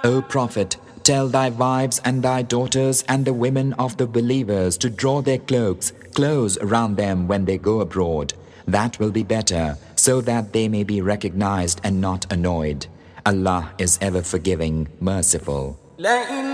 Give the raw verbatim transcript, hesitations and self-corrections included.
O Prophet, tell thy wives and thy daughters and the women of the believers to draw their cloaks close around them when they go abroad. That will be better, so that they may be recognized and not annoyed. Allah is ever forgiving, merciful.